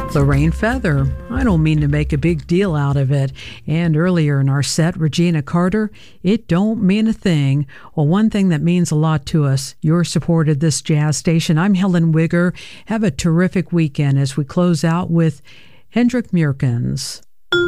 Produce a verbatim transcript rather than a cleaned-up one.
Lorraine Feather, I don't mean to make a big deal out of it. And earlier in our set, Regina Carter, It Don't Mean a Thing. Well, one thing that means a lot to us, your support of this jazz station. I'm Helen Wigger. Have a terrific weekend as we close out with Hendrik Meerkens.